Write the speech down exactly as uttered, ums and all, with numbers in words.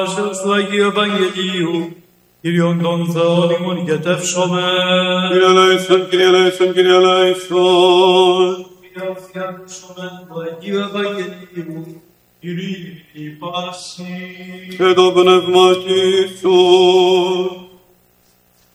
του Αγίου Ευαγγελίου, Κύριον των Θεών ημών γετεύσομαι. Κύριε ελέησον, Κύριε ελέησον, Κύριε ελέησον. Κύριε αφιάκουσομεν του Αγίου Ευαγγελίου, Κύριε η πάση. Και το πνεύμα σου.